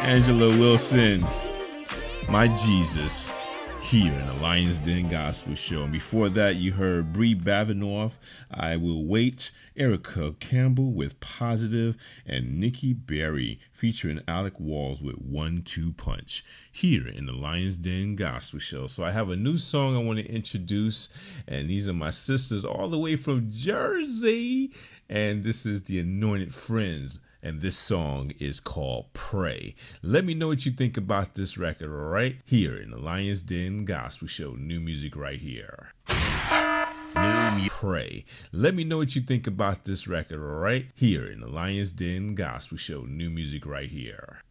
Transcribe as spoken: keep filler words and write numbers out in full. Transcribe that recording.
Angela Wilson, My Jesus, here in the Lions Den Gospel Show. And before that, you heard Bree Bavinoff, I Will Wait, Erica Campbell with Positive, and Nikki Berry featuring Alec Walls with One Two Punch here in the Lions Den Gospel Show. So I have a new song I want to introduce, and these are my sisters all the way from Jersey, and this is the Anointed Friends. And this song is called Pray. Let me know what you think about this record, all right? Here in the Lions Den Gospel Show. New music right here. New music. Pray. Let me know what you think about this record, all right? Here in the Lions Den Gospel Show. New music right here.